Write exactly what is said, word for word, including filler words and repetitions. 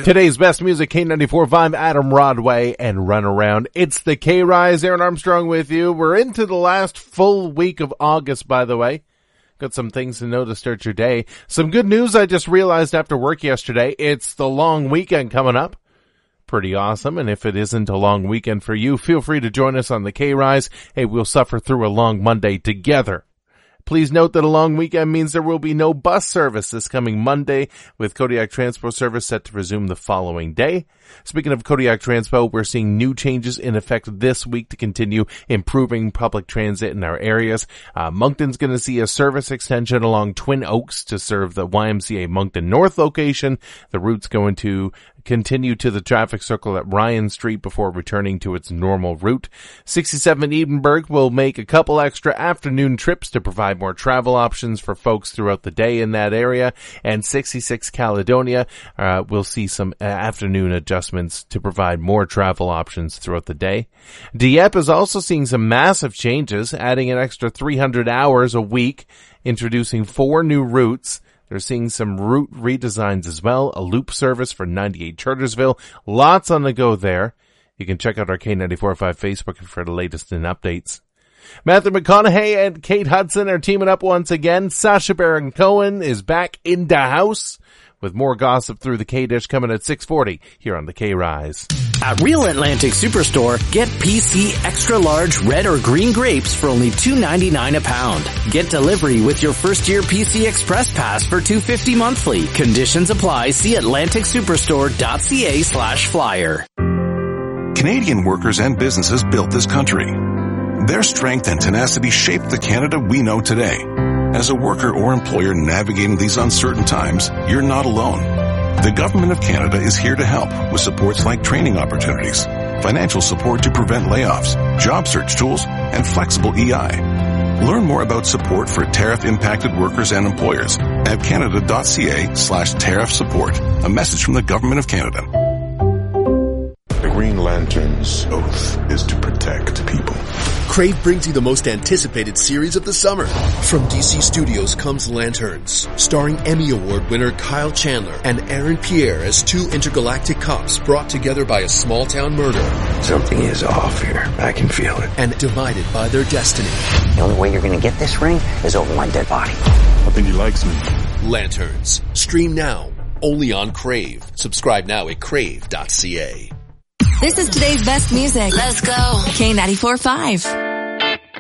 Today's best music, K ninety-four point five, Adam Rodway, and Runaround. It's the K-Rise. Aaron Armstrong with you. We're into the last full week of August, by the way. Got some things to know to start your day. Some good news I just realized after work yesterday. It's the long weekend coming up. Pretty awesome. And if it isn't a long weekend for you, feel free to join us on the K-Rise. Hey, we'll suffer through a long Monday together. Please note that a long weekend means there will be no bus service this coming Monday, with Kodiak Transpo service set to resume the following day. Speaking of Kodiak Transpo, we're seeing new changes in effect this week to continue improving public transit in our areas. Uh, Moncton's going to see a service extension along Twin Oaks to serve the Y M C A Moncton North location. The route's going to continue to the traffic circle at Ryan Street before returning to its normal route. sixty-seven Edinburgh will make a couple extra afternoon trips to provide more travel options for folks throughout the day in that area. And sixty-six Caledonia uh, will see some uh, afternoon adjustments to provide more travel options throughout the day. Dieppe is also seeing some massive changes, adding an extra three hundred hours a week, introducing four new routes. They're seeing some route redesigns as well, a loop service for ninety-eight Chartersville. Lots on the go there. You can check out our K ninety-four point five Facebook for the latest in updates. Matthew McConaughey and Kate Hudson are teaming up once again. Sacha Baron Cohen is back in the house, with more gossip through the K-Dish coming at six forty here on the K-Rise. At Real Atlantic Superstore, get P C Extra Large Red or Green Grapes for only two ninety-nine a pound. Get delivery with your first year P C Express Pass for two fifty monthly. Conditions apply. See Atlantic Superstore dot C A slash flyer. Canadian workers and businesses built this country. Their strength and tenacity shaped the Canada we know today. As a worker or employer navigating these uncertain times, you're not alone. The Government of Canada is here to help with supports like training opportunities, financial support to prevent layoffs, job search tools, and flexible E I. Learn more about support for tariff-impacted workers and employers at canada dot C A slash tariff support. A message from the Government of Canada. The Green Lantern's oath is to protect people. Crave brings you the most anticipated series of the summer. From D C Studios comes Lanterns, starring Emmy Award winner Kyle Chandler and Aaron Pierre as two intergalactic cops brought together by a small-town murder. Something is off here. I can feel it. And divided by their destiny. The only way you're going to get this ring is over my dead body. I think he likes me. Lanterns. Stream now. Only on Crave. Subscribe now at crave dot C A. This is today's best music. Let's go. K ninety-four point five.